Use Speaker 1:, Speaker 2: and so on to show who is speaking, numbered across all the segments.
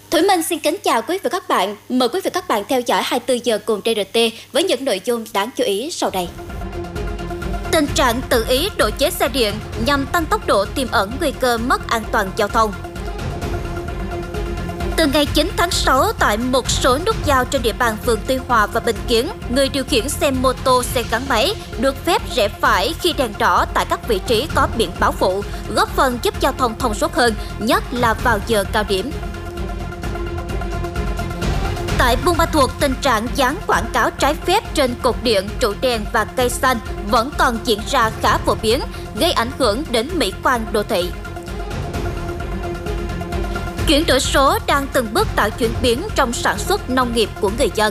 Speaker 1: Thủy Minh xin kính chào quý vị và các bạn. Mời quý vị và các bạn theo dõi 24 giờ cùng TRT với những nội dung đáng chú ý sau đây. Tình trạng tự ý độ chế xe điện nhằm tăng tốc độ tiềm ẩn nguy cơ mất an toàn giao thông. Từ ngày 9 tháng 6, tại một số nút giao trên địa bàn phường Tuy Hòa và Bình Kiến, người điều khiển xe mô tô, xe gắn máy được phép rẽ phải khi đèn đỏ tại các vị trí có biển báo phụ, góp phần giúp giao thông thông suốt hơn, nhất là vào giờ cao điểm. Tại Buôn Ma Thuột, tình trạng dán quảng cáo trái phép trên cột điện, trụ đèn và cây xanh vẫn còn diễn ra khá phổ biến, gây ảnh hưởng đến mỹ quan đô thị. Chuyển đổi số đang từng bước tạo chuyển biến trong sản xuất nông nghiệp của người dân.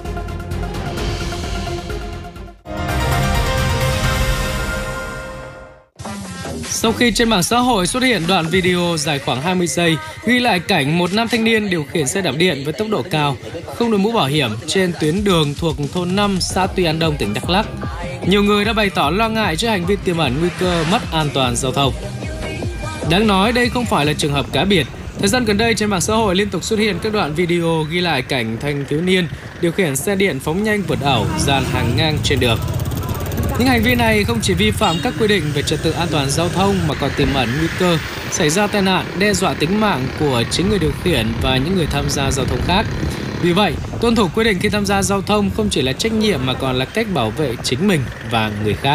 Speaker 2: Sau khi trên mạng xã hội xuất hiện đoạn video dài khoảng 20 giây ghi lại cảnh một nam thanh niên điều khiển xe đạp điện với tốc độ cao, không đội mũ bảo hiểm trên tuyến đường thuộc thôn 5, xã Tuy An Đông, tỉnh Đắk Lắk, nhiều người đã bày tỏ lo ngại trước hành vi tiềm ẩn nguy cơ mất an toàn giao thông. Đáng nói đây không phải là trường hợp cá biệt. Thời gian gần đây trên mạng xã hội liên tục xuất hiện các đoạn video ghi lại cảnh thanh thiếu niên điều khiển xe điện phóng nhanh vượt ẩu, dàn hàng ngang trên đường. Những hành vi này không chỉ vi phạm các quy định về trật tự an toàn giao thông mà còn tiềm ẩn nguy cơ xảy ra tai nạn, đe dọa tính mạng của chính người điều khiển và những người tham gia giao thông khác. Vì vậy, tuân thủ quy định khi tham gia giao thông không chỉ là trách nhiệm mà còn là cách bảo vệ chính mình và người khác.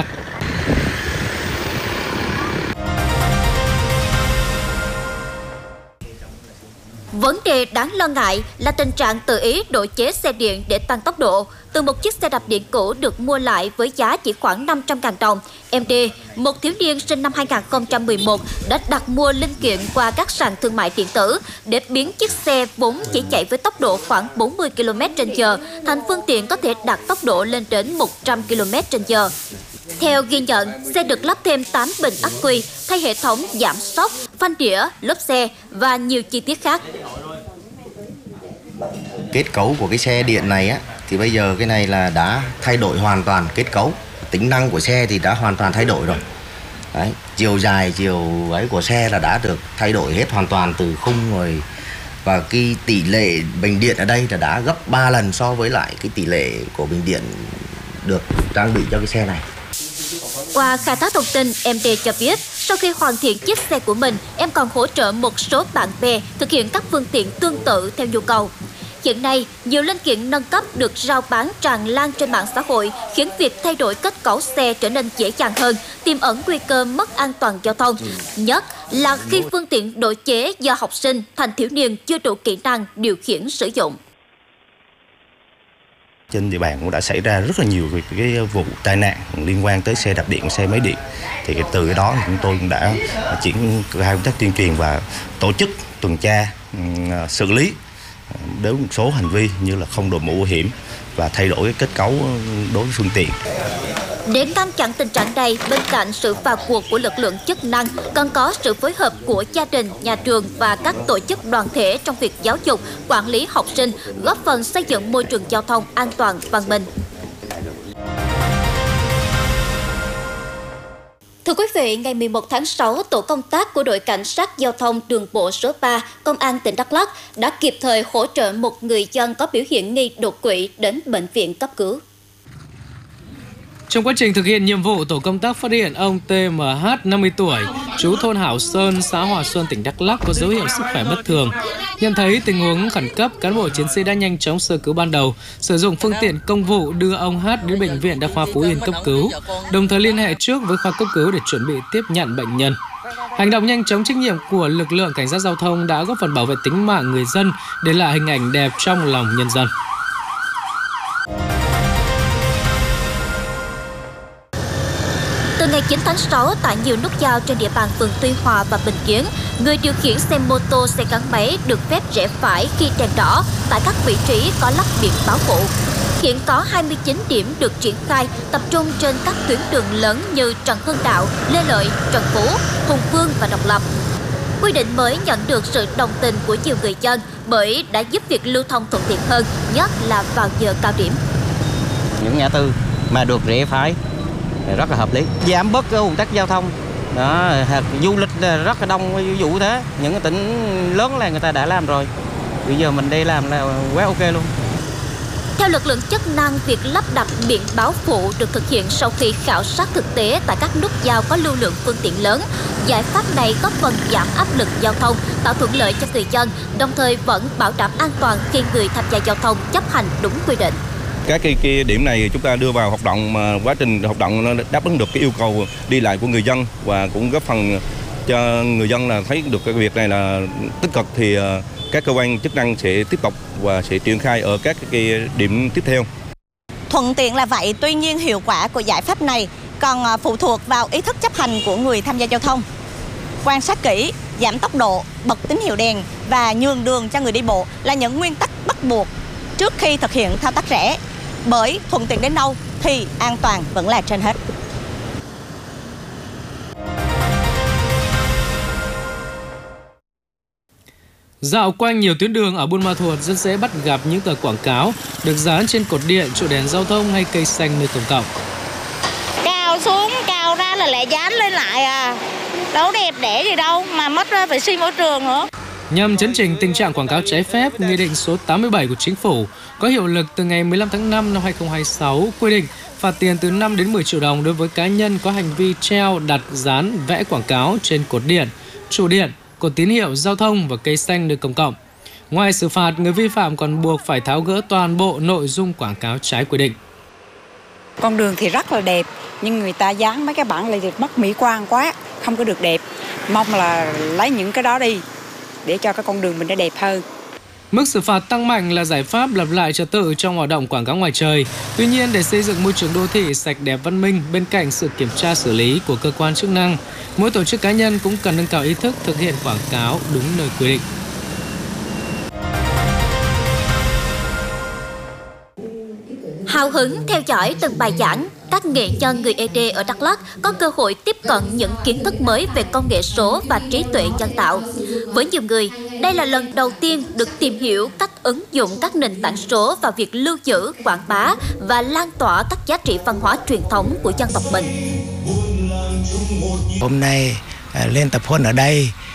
Speaker 1: Vấn đề đáng lo ngại là tình trạng tự ý độ chế xe điện để tăng tốc độ. Từ một chiếc xe đạp điện cũ được mua lại với giá chỉ khoảng 500.000 đồng, MD, một thiếu niên sinh năm 2011, đã đặt mua linh kiện qua các sàn thương mại điện tử để biến chiếc xe vốn chỉ chạy với tốc độ khoảng 40 km/h thành phương tiện có thể đạt tốc độ lên đến 100 km/h. Theo ghi nhận, xe được lắp thêm 8 bình ắc quy, thay hệ thống giảm sóc, phanh đĩa, lốp xe và nhiều chi tiết khác.
Speaker 3: Kết cấu của cái xe điện này á, thì bây giờ cái này là đã thay đổi hoàn toàn kết cấu. Tính năng của xe thì đã hoàn toàn thay đổi rồi. Đấy, chiều dài, chiều ấy của xe là đã được thay đổi hết hoàn toàn từ khung rồi. Và cái tỷ lệ bình điện ở đây là đã gấp 3 lần so với lại cái tỷ lệ của bình điện được trang bị cho cái xe này.
Speaker 1: Qua khai thác thông tin, MD cho biết sau khi hoàn thiện chiếc xe của mình, em còn hỗ trợ một số bạn bè thực hiện các phương tiện tương tự theo nhu cầu. Hiện nay, nhiều linh kiện nâng cấp được rao bán tràn lan trên mạng xã hội, khiến việc thay đổi kết cấu xe trở nên dễ dàng hơn, tiềm ẩn nguy cơ mất an toàn giao thông. Nhất là khi phương tiện độ chế do học sinh, thanh thiếu niên chưa đủ kỹ năng điều khiển sử dụng.
Speaker 4: Trên địa bàn cũng đã xảy ra rất là nhiều cái vụ tai nạn liên quan tới xe đạp điện, xe máy điện. Thì từ cái đó chúng tôi cũng đã triển khai công tác tuyên truyền và tổ chức tuần tra, xử lý đối với một số hành vi như là không đội mũ bảo hiểm và thay đổi cái kết cấu đối với phương tiện.
Speaker 1: Để ngăn chặn tình trạng này, bên cạnh sự vào cuộc của lực lượng chức năng, cần có sự phối hợp của gia đình, nhà trường và các tổ chức đoàn thể trong việc giáo dục, quản lý học sinh, góp phần xây dựng môi trường giao thông an toàn, văn minh. Thưa quý vị, ngày 11 tháng 6, tổ công tác của đội cảnh sát giao thông đường bộ số 3, Công an tỉnh Đắk Lắk đã kịp thời hỗ trợ một người dân có biểu hiện nghi đột quỵ đến bệnh viện cấp cứu.
Speaker 2: Trong quá trình thực hiện nhiệm vụ, tổ công tác phát hiện ông TMH, 50 tuổi, trú thôn Hảo Sơn, xã Hòa Xuân, tỉnh Đắk Lắk có dấu hiệu sức khỏe bất thường. Nhận thấy tình huống khẩn cấp, cán bộ chiến sĩ đã nhanh chóng sơ cứu ban đầu, sử dụng phương tiện công vụ đưa ông H đến bệnh viện Đa khoa Phú Yên cấp cứu, đồng thời liên hệ trước với khoa cấp cứu để chuẩn bị tiếp nhận bệnh nhân. Hành động nhanh chóng trách nhiệm của lực lượng cảnh sát giao thông đã góp phần bảo vệ tính mạng người dân, để lại hình ảnh đẹp trong lòng nhân dân.
Speaker 1: Từ ngày 9 tháng 6, tại nhiều nút giao trên địa bàn phường Tuy Hòa và Bình Kiến, người điều khiển xe mô tô, xe gắn máy được phép rẽ phải khi đèn đỏ tại các vị trí có lắp biển báo phụ. Hiện có 29 điểm được triển khai, tập trung trên các tuyến đường lớn như Trần Hưng Đạo, Lê Lợi, Trần Phú, Hùng Vương và Độc Lập. Quy định mới nhận được sự đồng tình của nhiều người dân bởi đã giúp việc lưu thông thuận tiện hơn, nhất là vào giờ cao điểm.
Speaker 5: Những ngã tư mà được rẽ phải rất là hợp lý, giảm bớt cái ùn tắc giao thông. Đó, du lịch rất là đông, ví dụ thế, những cái tỉnh lớn là người ta đã làm rồi. Bây giờ mình đi làm là quá ok luôn.
Speaker 1: Theo lực lượng chức năng, việc lắp đặt biển báo phụ được thực hiện sau khi khảo sát thực tế tại các nút giao có lưu lượng phương tiện lớn. Giải pháp này góp phần giảm áp lực giao thông, tạo thuận lợi cho người dân, đồng thời vẫn bảo đảm an toàn khi người tham gia giao thông chấp hành đúng quy định.
Speaker 6: Các cái điểm này chúng ta đưa vào hoạt động mà quá trình hoạt động nó đáp ứng được cái yêu cầu đi lại của người dân và cũng góp phần cho người dân là thấy được cái việc này là tích cực, thì các cơ quan chức năng sẽ tiếp tục và sẽ triển khai ở các cái điểm tiếp theo.
Speaker 7: Thuận tiện là vậy, tuy nhiên hiệu quả của giải pháp này còn phụ thuộc vào ý thức chấp hành của người tham gia giao thông. Quan sát kỹ, giảm tốc độ, bật tín hiệu đèn và nhường đường cho người đi bộ là những nguyên tắc bắt buộc trước khi thực hiện thao tác rẽ. Bởi thuận tiện đến đâu thì an toàn vẫn là trên hết.
Speaker 2: Dạo quanh nhiều tuyến đường ở Buôn Ma Thuột rất dễ bắt gặp những tờ quảng cáo được dán trên cột điện, trụ đèn giao thông hay cây xanh nơi công cộng.
Speaker 8: Cào xuống, cào ra là lại dán lên lại à. Đâu đẹp đẽ gì đâu mà mất vệ sinh môi trường nữa.
Speaker 2: Nhằm chấn chỉnh tình trạng quảng cáo trái phép, Nghị định số 87 của Chính phủ có hiệu lực từ ngày 15 tháng 5 năm 2026 quy định phạt tiền từ 5 đến 10 triệu đồng đối với cá nhân có hành vi treo, đặt, dán, vẽ quảng cáo trên cột điện, trụ điện, cột tín hiệu giao thông và cây xanh nơi công cộng. Ngoài xử phạt, người vi phạm còn buộc phải tháo gỡ toàn bộ nội dung quảng cáo trái quy định.
Speaker 9: Con đường thì rất là đẹp, nhưng người ta dán mấy cái bảng này thì mất mỹ quan quá, không có được đẹp. Mong là lấy những cái đó đi để cho cái con đường mình nó đẹp hơn.
Speaker 2: Mức xử phạt tăng mạnh là giải pháp lập lại trật tự trong hoạt động quảng cáo ngoài trời. Tuy nhiên, để xây dựng môi trường đô thị sạch đẹp văn minh, bên cạnh sự kiểm tra xử lý của cơ quan chức năng, mỗi tổ chức cá nhân cũng cần nâng cao ý thức thực hiện quảng cáo đúng nơi quy định.
Speaker 1: Hào hứng theo dõi từng bài giảng, các nghệ nhân người ED ở Đắk Lắk có cơ hội tiếp cận những kiến thức mới về công nghệ số và trí tuệ nhân tạo. Với nhiều người, đây là lần đầu tiên được tìm hiểu cách ứng dụng các nền tảng số vào việc lưu giữ, quảng bá và lan tỏa các giá trị văn hóa truyền thống của dân tộc mình.
Speaker 10: Hôm nay lên tập huấn ở đây